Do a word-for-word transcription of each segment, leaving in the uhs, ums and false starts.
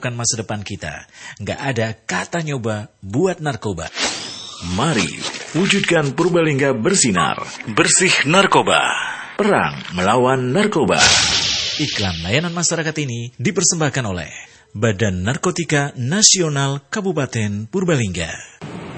mempersiapkan masa depan kita. Nggak ada kata nyoba buat narkoba. Mari wujudkan Purbalingga bersinar, bersih narkoba, perang melawan narkoba. Iklan layanan masyarakat ini dipersembahkan oleh Badan Narkotika Nasional Kabupaten Purbalingga.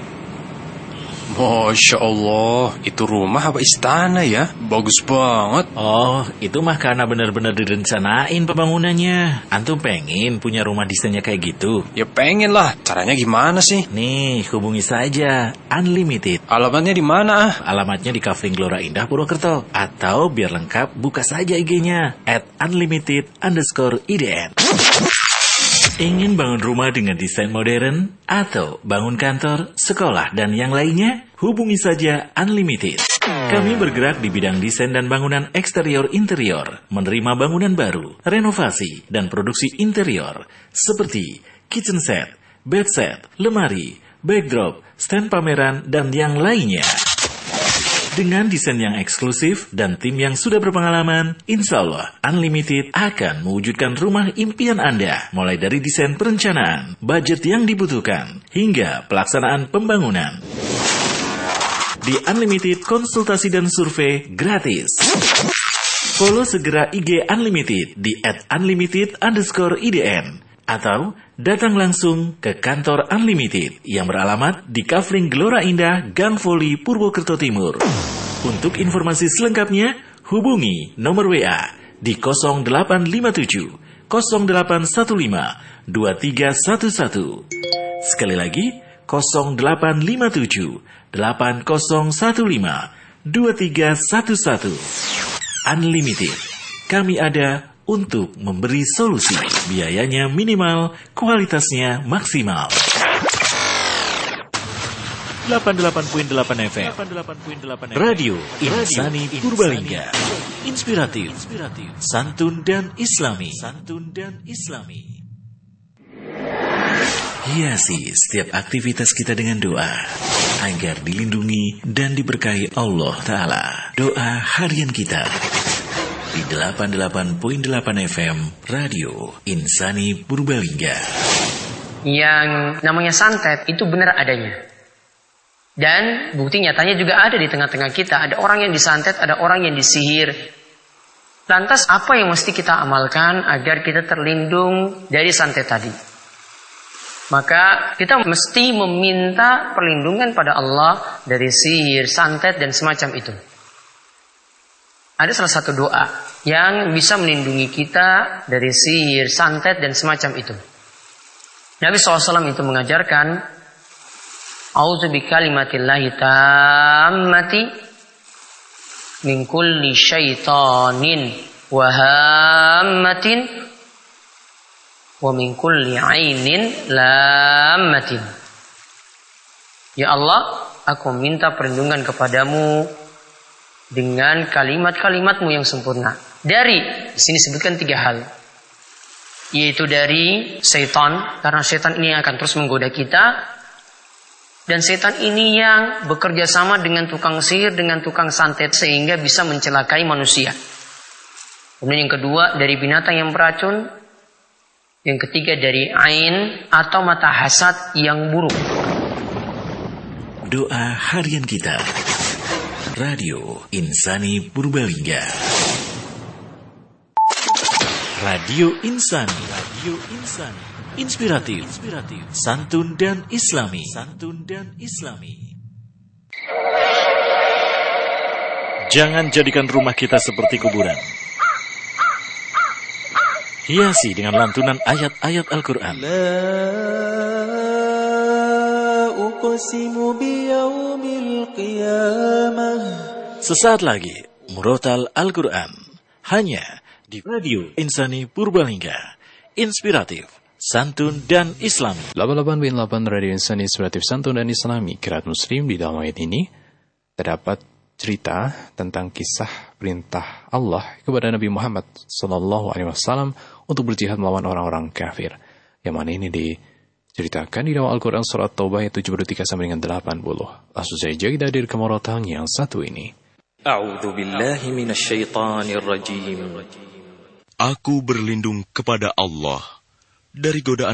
Masya Allah, itu rumah apa istana ya? Bagus banget. Oh, itu mah karena benar-benar direncanain pembangunannya. Antum pengen punya rumah desainnya kayak gitu? Ya pengen lah, caranya gimana sih? Nih, hubungi saja Unlimited. Alamatnya di mana? Alamatnya di Kafling Gelora Indah, Purwokerto. Atau biar lengkap, buka saja I G-nya at unlimited underscore I D N. Ingin bangun rumah dengan desain modern atau bangun kantor, sekolah, dan yang lainnya? Hubungi saja Unlimited. Kami bergerak di bidang desain dan bangunan eksterior interior, menerima bangunan baru, renovasi, dan produksi interior seperti kitchen set, bed set, lemari, backdrop, stand pameran, dan yang lainnya. Dengan desain yang eksklusif dan tim yang sudah berpengalaman, insya Allah Unlimited akan mewujudkan rumah impian Anda. Mulai dari desain perencanaan, budget yang dibutuhkan, hingga pelaksanaan pembangunan. Di Unlimited, konsultasi dan survei gratis. Follow segera I G Unlimited di at unlimited underscore I D N. Atau datang langsung ke kantor Unlimited yang beralamat di Kafling Gelora Indah, Gang Voli, Purwokerto Timur. Untuk informasi selengkapnya, hubungi nomor W A di nol delapan lima tujuh nol delapan satu lima dua tiga satu satu. Sekali lagi, nol delapan lima tujuh delapan nol satu lima dua tiga satu satu. Unlimited, kami ada untuk memberi solusi. Biayanya minimal, kualitasnya maksimal. delapan puluh delapan koma delapan F M Radio Insani Purbalingga. Inspiratif, santun dan islami. Santun dan islami. Hiasi setiap aktivitas kita dengan doa agar dilindungi dan diberkahi Allah Ta'ala. Doa harian kita di delapan puluh delapan koma delapan F M Radio Insani Purbalingga. Yang namanya santet itu benar adanya. Dan bukti nyatanya juga ada di tengah-tengah kita. Ada orang yang disantet, ada orang yang disihir. Lantas apa yang mesti kita amalkan agar kita terlindung dari santet tadi? Maka kita mesti meminta perlindungan pada Allah dari sihir, santet, dan semacam itu. Ada salah satu doa yang bisa melindungi kita dari sihir, santet, dan semacam itu. Nabi shallallahu alaihi wasallam itu mengajarkan, A'udzu bikalimatillahi tammati min kulli syaitanin wa hammatin wa min kulli ainin lammatin. Ya Allah, aku minta perlindungan kepadamu dengan kalimat-kalimatmu yang sempurna. Dari, di sini sebutkan tiga hal. Yaitu dari setan, karena setan ini akan terus menggoda kita. Dan setan ini yang bekerja sama dengan tukang sihir, dengan tukang santet, sehingga bisa mencelakai manusia. Kemudian yang kedua, dari binatang yang beracun. Yang ketiga, dari ain atau mata hasad yang buruk. Doa harian kita. Radio Insani Purbalingga. Radio Insani, Radio Insani, inspiratif, inspiratif, santun dan islami, santun dan islami. Jangan jadikan rumah kita seperti kuburan. Hiasi dengan lantunan ayat-ayat Al-Quran. La uqsimu biyaumil qiyamah. Sesaat lagi, Murotal Al-Quran. Hanya di Radio Insani Purbalingga. Inspiratif, santun dan islami. delapan puluh delapan koma delapan Radio Insani Inspiratif, santun dan islami. Kiraat Muslim. Di dalam ayat ini terdapat cerita tentang kisah perintah Allah kepada Nabi Muhammad Sallallahu Alaihi Wasallam untuk berjihad melawan orang-orang kafir. Yang mana ini diceritakan di dalam Al-Quran surat Taubah ayat tujuh puluh tiga sampai dengan delapan puluh. Langsung saja kita hadir ke Murotal yang satu ini. A'udzu billahi minasyaitonir rajim. Aku berlindung kepada Allah dari godaan